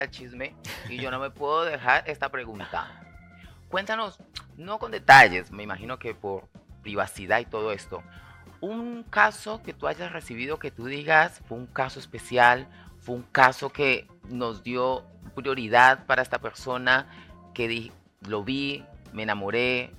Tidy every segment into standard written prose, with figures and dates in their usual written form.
el chisme y yo no me puedo dejar esta pregunta. Cuéntanos, no con detalles, me imagino que por privacidad y todo esto, un caso que tú hayas recibido que tú digas fue un caso especial, fue un caso que nos dio prioridad para esta persona, lo vi, me enamoré,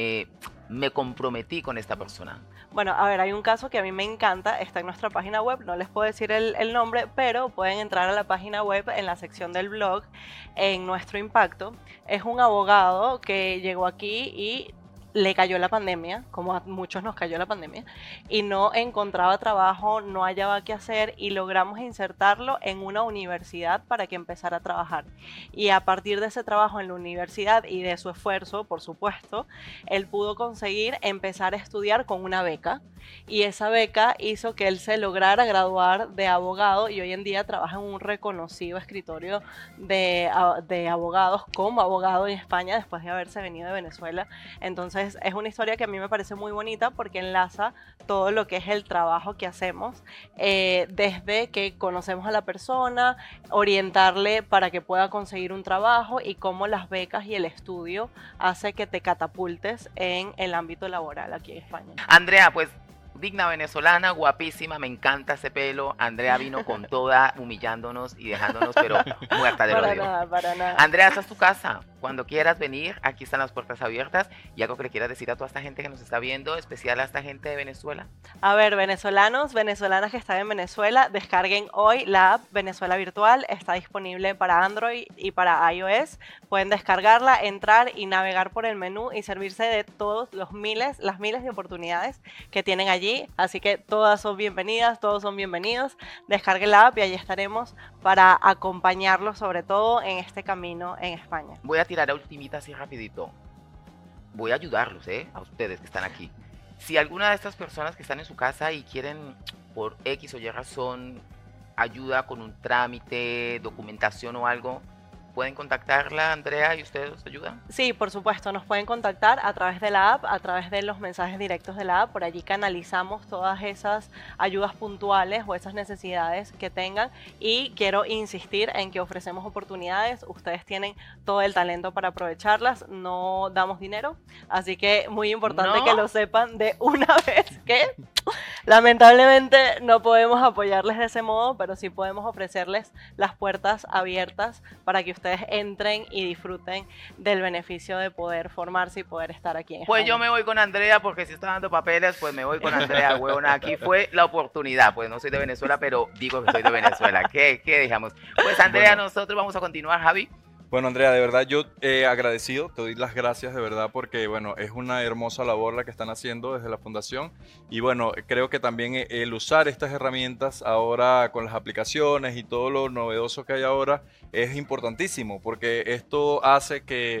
me comprometí con esta persona. Bueno, a ver, hay un caso que a mí me encanta, está en nuestra página web, no les puedo decir el nombre, pero pueden entrar a la página web en la sección del blog, en Nuestro Impacto. Es un abogado que llegó aquí y le cayó la pandemia, como a muchos nos cayó la pandemia, y no encontraba trabajo, no hallaba qué hacer y logramos insertarlo en una universidad para que empezara a trabajar. Y a partir de ese trabajo en la universidad y de su esfuerzo, por supuesto, él pudo conseguir empezar a estudiar con una beca y esa beca hizo que él se lograra graduar de abogado y hoy en día trabaja en un reconocido escritorio de abogados como abogado en España después de haberse venido de Venezuela. Entonces es una historia que a mí me parece muy bonita porque enlaza todo lo que es el trabajo que hacemos desde que conocemos a la persona, orientarle para que pueda conseguir un trabajo y cómo las becas y el estudio hace que te catapultes en el ámbito laboral aquí en España. Andrea, pues digna venezolana, guapísima, me encanta ese pelo. Andrea vino con toda, humillándonos y dejándonos, pero muerta de Para odio. nada, para nada. Andrea, esta es tu casa. Cuando quieras venir, aquí están las puertas abiertas. Y algo que le quieras decir a toda esta gente que nos está viendo, especial a esta gente de Venezuela. A ver, venezolanos, venezolanas que están en Venezuela, descarguen hoy la app Venezuela Virtual. Está disponible para Android y para iOS. Pueden descargarla, entrar y navegar por el menú y servirse de todos las miles de oportunidades que tienen allí. Así que todas son bienvenidas, todos son bienvenidos. Descarguen la app y allí estaremos para acompañarlos, sobre todo en este camino en España. Voy a tirar a ultimita así rapidito. Voy a ayudarlos, a ustedes que están aquí. Si alguna de estas personas que están en su casa y quieren por X o Y razón ayuda con un trámite, documentación o algo, ¿pueden contactarla, Andrea, y ustedes los ayudan? Sí, por supuesto, nos pueden contactar a través de la app, a través de los mensajes directos de la app. Por allí canalizamos todas esas ayudas puntuales o esas necesidades que tengan. Y quiero insistir en que ofrecemos oportunidades. Ustedes tienen todo el talento para aprovecharlas. No damos dinero. Así que muy importante que lo sepan de una vez que lamentablemente no podemos apoyarles de ese modo, pero sí podemos ofrecerles las puertas abiertas para que ustedes entren y disfruten del beneficio de poder formarse y poder estar aquí en España. Pues yo me voy con Andrea porque si está dando papeles, pues me voy con Andrea, huevona. Aquí fue la oportunidad. Pues no soy de Venezuela, pero digo que soy de Venezuela. ¿Qué dejamos? Pues Andrea, nosotros vamos a continuar, Javi. Bueno, Andrea, de verdad yo agradecido, te doy las gracias de verdad porque, bueno, es una hermosa labor la que están haciendo desde la fundación y, bueno, creo que también el usar estas herramientas ahora con las aplicaciones y todo lo novedoso que hay ahora es importantísimo porque esto hace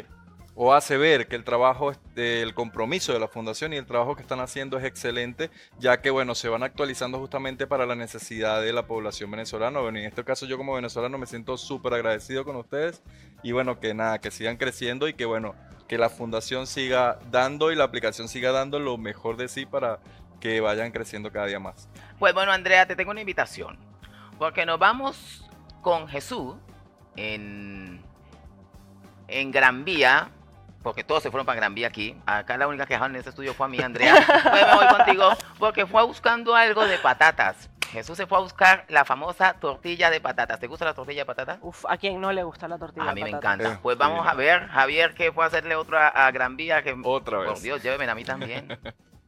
ver que el trabajo, el compromiso de la fundación y el trabajo que están haciendo es excelente, ya que, bueno, se van actualizando justamente para la necesidad de la población venezolana. Bueno, en este caso yo como venezolano me siento súper agradecido con ustedes y, bueno, que nada, que sigan creciendo y que, bueno, que la fundación siga dando y la aplicación siga dando lo mejor de sí para que vayan creciendo cada día más. Pues bueno, Andrea, te tengo una invitación, porque nos vamos con Jesús en Gran Vía, porque todos se fueron para Gran Vía aquí. Acá la única que dejaron en este estudio fue a mí, Andrea. Pues me voy contigo porque fue buscando algo de patatas. Jesús se fue a buscar la famosa tortilla de patatas. ¿Te gusta la tortilla de patatas? Uf, ¿a quién no le gusta la tortilla A mí de me patatas? encanta. Pues vamos a ver, Javier, que fue a hacerle otra a Gran Vía. Otra vez. Por Dios, lléveme a mí también.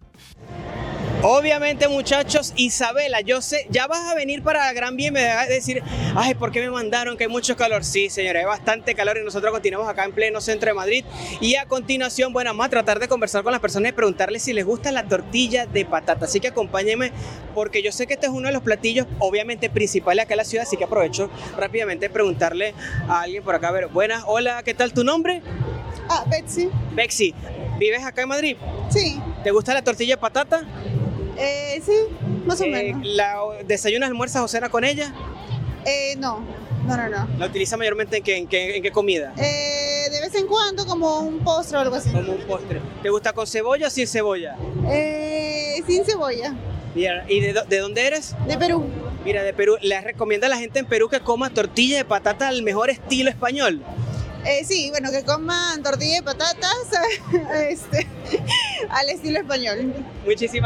Obviamente, muchachos, Isabela, yo sé, ya vas a venir para Gran Vía y me vas a decir, ay, ¿por qué me mandaron? Que hay mucho calor. Sí, señora, hay bastante calor y nosotros continuamos acá en pleno centro de Madrid. Y a continuación, bueno, vamos a tratar de conversar con las personas y preguntarles si les gusta la tortilla de patata. Así que acompáñenme, porque yo sé que este es uno de los platillos, obviamente, principales acá en la ciudad, así que aprovecho rápidamente preguntarle a alguien por acá. A ver, buenas, hola, ¿qué tal tu nombre? Betsy. Betsy, ¿vives acá en Madrid? Sí. ¿Te gusta la tortilla de patata? Sí, más o menos. ¿Desayunas, almuerzas o cenas con ella? No. ¿La utiliza mayormente en qué comida? De vez en cuando como un postre o algo así. Como un postre. ¿Te gusta con cebolla o sin cebolla? Sin cebolla. Bien. ¿Y de dónde eres? De Perú. Mira, de Perú, ¿le recomienda a la gente en Perú que coma tortilla de patata al mejor estilo español? Sí, bueno, que coman tortilla de patatas al estilo español. Muchísimas